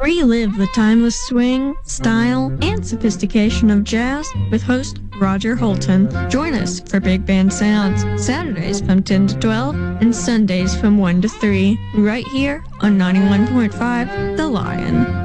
Relive the timeless swing, style, and sophistication of jazz with host Roger Holton. Join us for Big Band Sounds, Saturdays from 10 to 12 and Sundays from 1 to 3, right here on 91.5 The Lion.